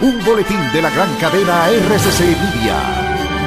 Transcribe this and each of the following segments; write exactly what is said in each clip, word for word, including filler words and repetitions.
Un boletín de la gran cadena R C C Media.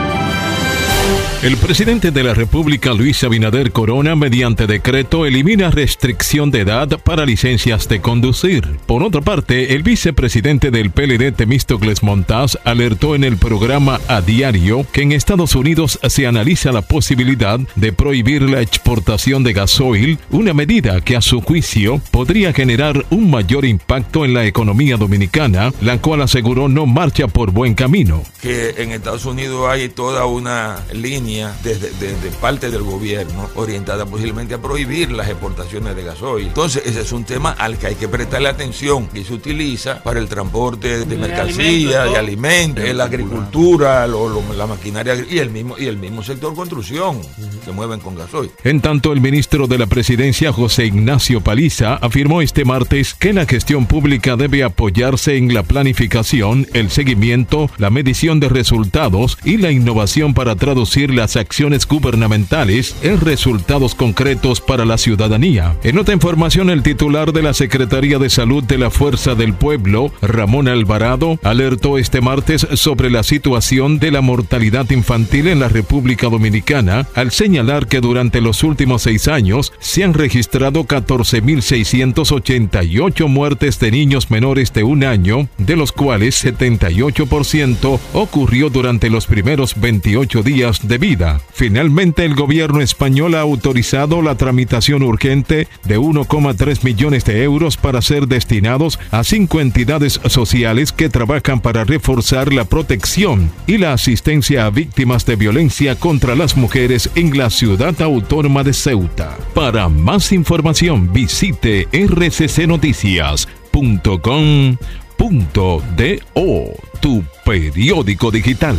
El presidente de la República, Luis Abinader Corona, mediante decreto, elimina restricción de edad para licencias de conducir. Por otra parte, el vicepresidente del P L D, Temístocles Montaz, alertó en el programa A Diario que en Estados Unidos se analiza la posibilidad de prohibir la exportación de gasoil, una medida que a su juicio podría generar un mayor impacto en la economía dominicana, la cual aseguró no marcha por buen camino. Que en Estados Unidos hay toda una línea Desde, desde parte del gobierno orientada posiblemente a prohibir las exportaciones de gasoil. Entonces ese es un tema al que hay que prestarle atención, que se utiliza para el transporte de mercancías, de alimentos, la agricultura, lo, lo, la maquinaria y el mismo y el mismo sector construcción se mueven con gasoil. En tanto, el ministro de la Presidencia, José Ignacio Paliza, afirmó este martes que la gestión pública debe apoyarse en la planificación, el seguimiento, la medición de resultados y la innovación para traducir la las acciones gubernamentales en resultados concretos para la ciudadanía. En otra información, el titular de la Secretaría de Salud de la Fuerza del Pueblo, Ramón Alvarado, alertó este martes sobre la situación de la mortalidad infantil en la República Dominicana, al señalar que durante los últimos seis años se han registrado catorce mil seiscientas ochenta y ocho muertes de niños menores de un año, de los cuales setenta y ocho por ciento ocurrió durante los primeros veintiocho días de vida. Finalmente, el gobierno español ha autorizado la tramitación urgente de uno coma tres millones de euros para ser destinados a cinco entidades sociales que trabajan para reforzar la protección y la asistencia a víctimas de violencia contra las mujeres en la ciudad autónoma de Ceuta. Para más información, visite r c c noticias punto com punto do, tu periódico digital.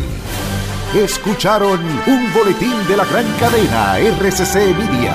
Escucharon un boletín de la gran cadena R C C Media.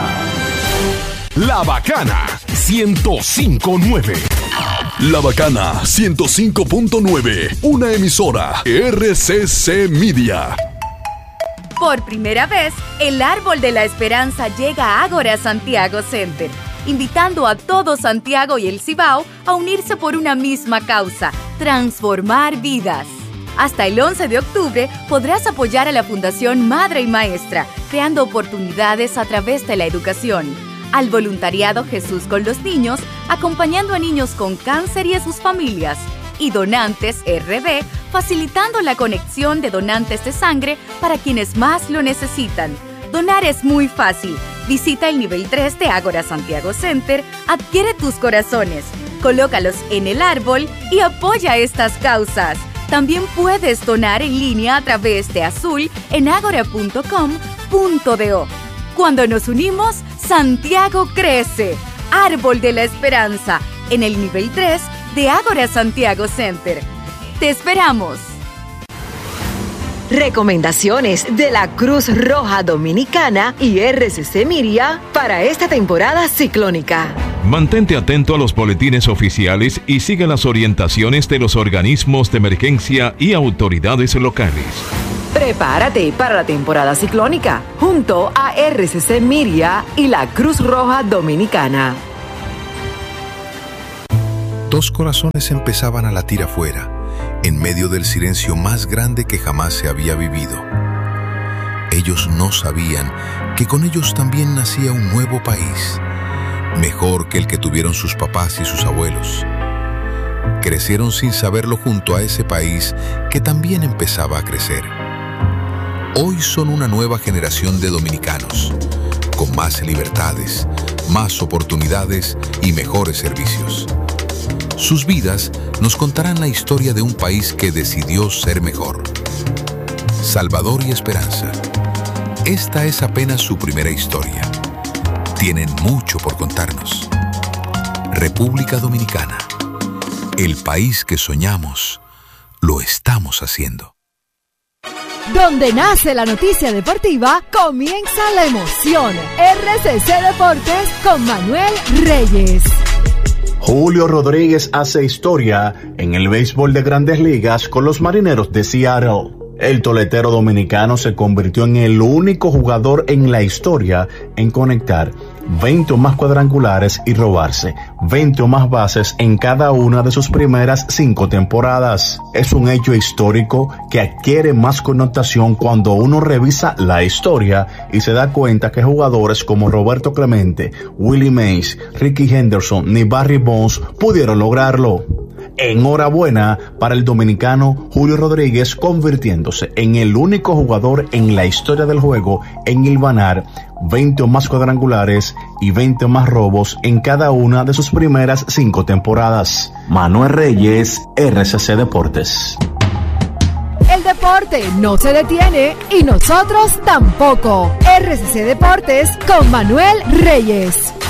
La Bacana ciento cinco punto nueve. La Bacana ciento cinco punto nueve, una emisora R C C Media. Por primera vez, el Árbol de la Esperanza llega a Ágora Santiago Center, invitando a todo Santiago y el Cibao a unirse por una misma causa: transformar vidas. Hasta el once de octubre podrás apoyar a la Fundación Madre y Maestra, creando oportunidades a través de la educación, al voluntariado Jesús con los Niños, acompañando a niños con cáncer y a sus familias, y Donantes R D, facilitando la conexión de donantes de sangre para quienes más lo necesitan. Donar es muy fácil. Visita el nivel tres de Ágora Santiago Center, adquiere tus corazones, colócalos en el árbol y apoya estas causas. También puedes donar en línea a través de Azul en agora punto com punto do. Cuando nos unimos, Santiago crece. Árbol de la Esperanza, en el nivel tres de Ágora Santiago Center. ¡Te esperamos! Recomendaciones de la Cruz Roja Dominicana y R C C Media para esta temporada ciclónica. Mantente atento a los boletines oficiales y sigue las orientaciones de los organismos de emergencia y autoridades locales. Prepárate para la temporada ciclónica junto a R C C Media y la Cruz Roja Dominicana. Dos corazones empezaban a latir afuera, en medio del silencio más grande que jamás se había vivido. Ellos no sabían que con ellos también nacía un nuevo país, mejor que el que tuvieron sus papás y sus abuelos. Crecieron sin saberlo junto a ese país que también empezaba a crecer. Hoy son una nueva generación de dominicanos, con más libertades, más oportunidades y mejores servicios. Sus vidas nos contarán la historia de un país que decidió ser mejor. Salvador y Esperanza. Esta es apenas su primera historia. Tienen mucho por contarnos. República Dominicana. El país que soñamos, lo estamos haciendo. Donde nace la noticia deportiva, comienza la emoción. R C C Deportes con Manuel Reyes. Julio Rodríguez hace historia en el béisbol de Grandes Ligas con los Marineros de Seattle. El toletero dominicano se convirtió en el único jugador en la historia en conectar veinte o más cuadrangulares y robarse veinte o más bases en cada una de sus primeras cinco temporadas. Es un hecho histórico que adquiere más connotación cuando uno revisa la historia y se da cuenta que jugadores como Roberto Clemente, Willie Mays, Ricky Henderson ni Barry Bonds pudieron lograrlo. Enhorabuena para el dominicano Julio Rodríguez, convirtiéndose en el único jugador en la historia del juego en hilvanar veinte o más cuadrangulares y veinte o más robos en cada una de sus primeras cinco temporadas. Manuel Reyes, R C C Deportes. El deporte no se detiene y nosotros tampoco. R C C Deportes con Manuel Reyes.